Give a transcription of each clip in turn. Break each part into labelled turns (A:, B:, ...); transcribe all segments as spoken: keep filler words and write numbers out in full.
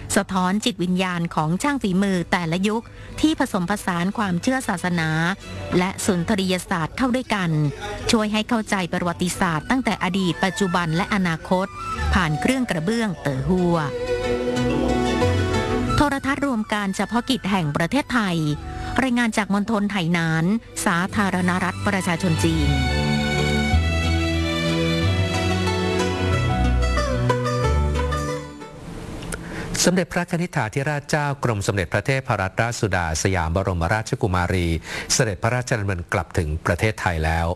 A: สะท้อนจิตวิญญาณของช่างฝีมือแต่ละยุคที่ผสมผสานความเชื่อศาสนาและสุนทรียศาสตร์เข้าด้วยกันช่วยให้เข้าใจประวัติศาสตร์ตั้งแต่อดีตปัจจุบันและอนาคตผ่านเครื่องกระเบื้องเต๋อหัวโทรทัศน์รวมการเฉพาะกิจแห่งประเทศไทยรายงานจากมณฑลไหหนานสาธารณรัฐประชาชนจีน
B: สมเด็จพระกนิษฐาธิราชเจ้ากรมสมเด็จพระเทพรัตนราชสุดาสยามบรมราชกุมารีเสด็จพระราชดำเนินกลับถึงประเทศไทยแล้ว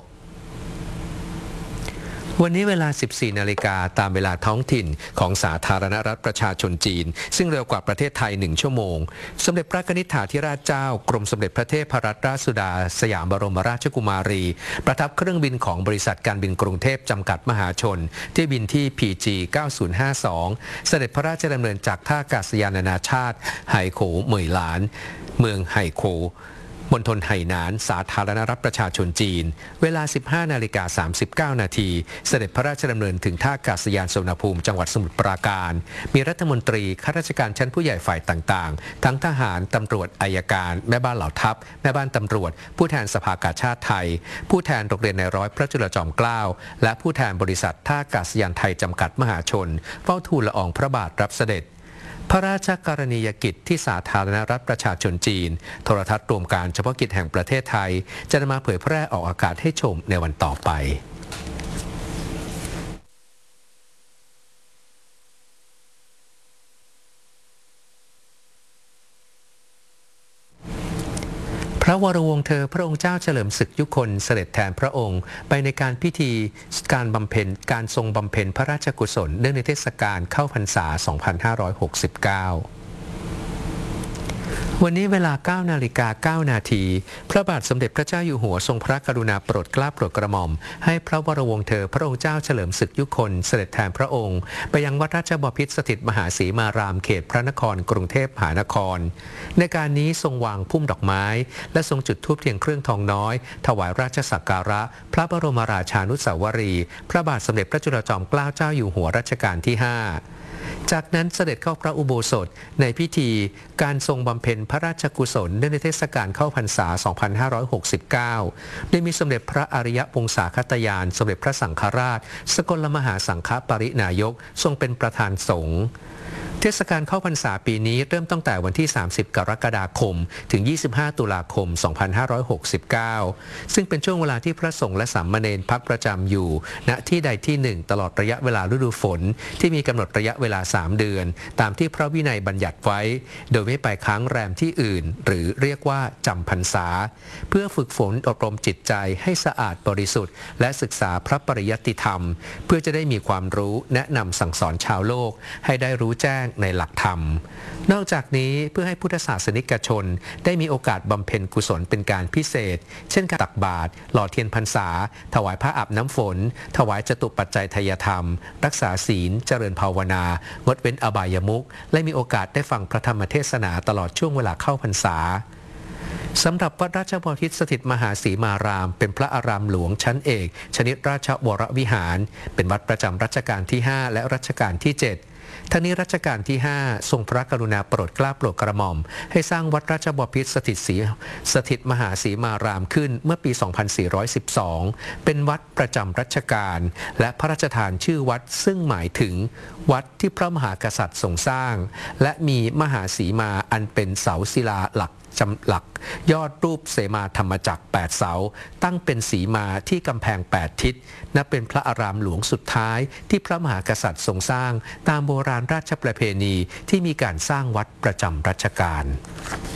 B: วันนี้เวลา สิบสี่นาฬิกาตามเวลาท้องถิ่นของสาธารณรัฐประชาชนจีนซึ่งเร็วกว่าประเทศไทยหนึ่งชั่วโมงสมเด็จพระกนิษฐาธิราชเจ้ากรมสมเด็จพระเทพรัตนราชสุดาสยามบรมราชกุมารีประทับเครื่องบินของบริษัทการบินกรุงเทพจำกัดมหาชนที่บินที่ พี จี เก้าศูนย์ห้าสอง เสด็จพระราชดำเนินจากท่าอากาศยานนานาชาติไหโขวเหมยหลานเมืองไหโขวมณฑลไหหนานสาธารณรัฐประชาชนจีนเวลา สิบห้านาฬิกาสามสิบเก้านาทีเสด็จพระราชดำเนินถึงท่าอากาศยานสุวรรณภูมิจังหวัดสมุทรปราการมีรัฐมนตรีข้าราชการชั้นผู้ใหญ่ฝ่ายต่างๆทั้งทหารตำรวจอัยการแม่บ้านเหล่าทัพแม่บ้านตำรวจผู้แทนสภากาชาติไทยผู้แทนโรงเรียนในร้อยพระจุลจอมเกล้าและผู้แทนบริษัทท่าอากาศยานไทยจำกัดมหาชนเฝ้าทูลละอองพระบาทรับเสด็จพระราชกรณียกิจที่สาธารณรัฐประชาชนจีนโทรทัศน์รวมการเฉพาะกิจแห่งประเทศไทยจะนำมาเผยแพร่ออกอากาศให้ชมในวันต่อไปพระวรวงศ์เธอพระองค์เจ้าเฉลิมศึกยุคนเสด็จแทนพระองค์ไปในการพิธีการบำเพ็ญการทรงบำเพ็ญพระราชกุศลเนื่องในเทศกาลเข้าพรรษา สองพันห้าร้อยหกสิบเก้าวันนี้เวลา เก้านาฬิกาเก้านาทีพระบาทสมเด็จพระเจ้าอยู่หัวทรงพระกรุณาโปรดเกล้าโปรดกระหม่อมให้พระวรวงศ์เธอพระองค์เจ้าเฉลิมศึกยุคนเสด็จแทนพระองค์ไปยังวัดราชบพิตรสถิตมหาศรีมารามเขตพระนครกรุงเทพมหานครในการนี้ทรงวางพุ่มดอกไม้และทรงจุดธูปเทียนเครื่องทองน้อยถวายราชสักการะพระบรมราชานุสาวรีย์พระบาทสมเด็จพระจุลจอมเกล้าเจ้าอยู่หัวรัชกาลที่ห้าจากนั้นเสด็จเข้าพระอุโบสถในพิธีการทรงบำเพ็ญพระราชกุศลเนื่องในเทศกาลเข้าพรรษา สองพันห้าร้อยหกสิบเก้า โดยมีสมเด็จพระอริยวงศาคตยานสมเด็จพระสังฆราชสกลมหาสังฆปรินายกทรงเป็นประธานสงฆ์เทศกาลเข้าพรรษาปีนี้เริ่มตั้งแต่วันที่ สามสิบ กรกฎาคมถึง ยี่สิบห้า ตุลาคม สองพันห้าร้อยหกสิบเก้า ซึ่งเป็นช่วงเวลาที่พระสงฆ์และสามเณรพักประจำอยู่ณที่ใดที่หนึ่งตลอดระยะเวลาฤดูฝนที่มีกำหนดระยะเวลาสามเดือนตามที่พระวินัยบัญญัติไว้โดยไม่ไปค้างแรมที่อื่นหรือเรียกว่าจำพรรษาเพื่อฝึกฝนอบรมจิตใจให้สะอาดบริสุทธิ์และศึกษาพระปริยัติธรรมเพื่อจะได้มีความรู้แนะนำสั่งสอนชาวโลกให้ได้รู้แจ้งในหลักธรรมนอกจากนี้เพื่อให้พุทธศาสนิกชนได้มีโอกาสบำเพ็ญกุศลเป็นการพิเศษเช่นการตักบาตรหล่อเทียนพรรษาถวายผ้าอาบน้ำฝนถวายจตุปัจจัยทายธรรมรักษาศีลเจริญภาวนางดเว้นอบายมุขและมีโอกาสได้ฟังพระธรรมเทศนาตลอดช่วงเวลาเข้าพรรษาสำหรับวัดราชบพิตรสถิตมหาศรีมารามเป็นพระอารามหลวงชั้นเอกชนิดราชวรวิหารเป็นวัดประจำรัชกาลที่ห้าและรัชกาลที่เจ็ดทั้งนี้รัชกาลที่ห้าทรงพระกรุณาโปรดเกล้าโปรดกระหม่อมให้สร้างวัดราชบพิตรสถิตศรีสถิตมหาศรีมารามขึ้นเมื่อปี สองพันสี่ร้อยสิบสอง เป็นวัดประจำรัชกาลและพระราชทานชื่อวัดซึ่งหมายถึงวัดที่พระมหากษัตริย์ทรงสร้างและมีมหาศรีมาอันเป็นเสาศิลาหลักจำหลักยอดรูปเสมาธรรมจักรแปดเสาตั้งเป็นสีมาที่กำแพงแปดทิศนับเป็นพระอารามหลวงสุดท้ายที่พระมหากษัตริย์ทรงสร้างตามโบราณราชประเพณีที่มีการสร้างวัดประจำรัชกาล